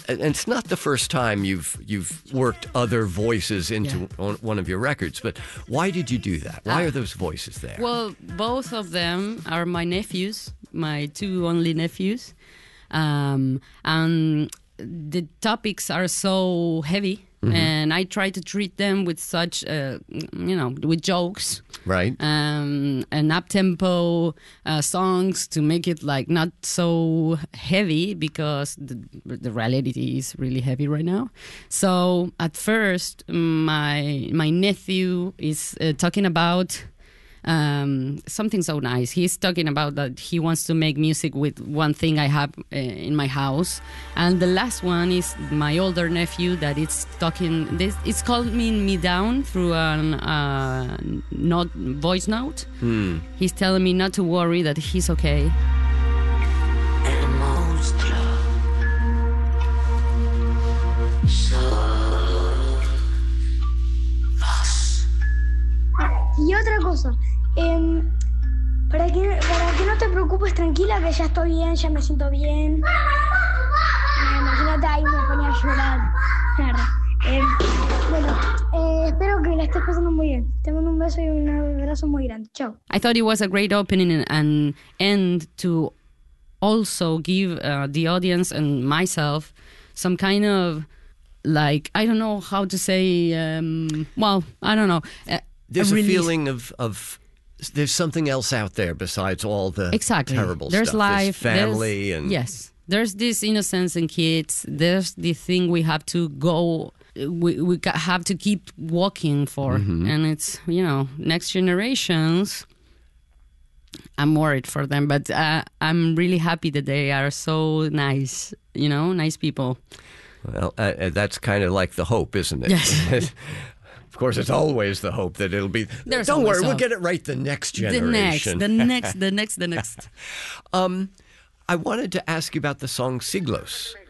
and it's not the first time you've worked other voices into one of your records, but why did you do that? Why are those voices there? Well, both of them are my nephews, my two only nephews. And the topics are so heavy. And I try to treat them with such, with jokes, right? And up-tempo songs to make it like not so heavy, because the reality is really heavy right now. So at first, my nephew is talking about something so nice. He's talking about that he wants to make music with one thing I have in my house, and the last one is my older nephew that it's talking. It's calming me down through a voice note. He's telling me not to worry, that he's okay. Y otra cosa, para que no te preocupes, tranquila, que ya estoy bien, ya me siento bien. Imagínate, ahí me ponía a llorar. Espero que la estés pasando muy bien. Te mando un beso y un abrazo muy grande. Chao. I thought it was a great opening and end to also give the audience and myself some kind of, like, I don't know how to say, I don't know. There's a feeling of there's something else out there besides all the terrible there's stuff. Life, there's family, and yes, there's this innocence in kids. There's the thing we have to go. We have to keep walking for, and it's next generations. I'm worried for them, but I'm really happy that they are so nice. Nice people. Well, that's kind of like the hope, isn't it? Yes. Of course, it's always the hope that it'll be. Don't worry, we'll get it right the next generation. The next. I wanted to ask you about the song Siglos.